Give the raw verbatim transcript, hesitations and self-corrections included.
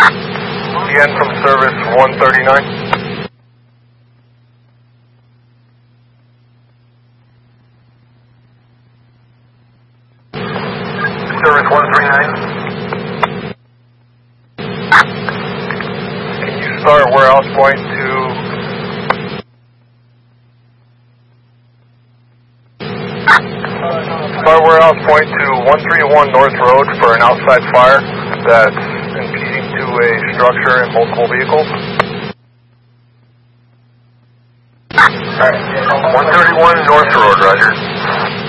Again from service one thirty-nine. Service one thirty-nine. Can you start warehouse point to Start warehouse point to one thirty-one North Road for an outside fire that's impeding to a structure and multiple vehicles. Alright, one thirty-one North Road, roger.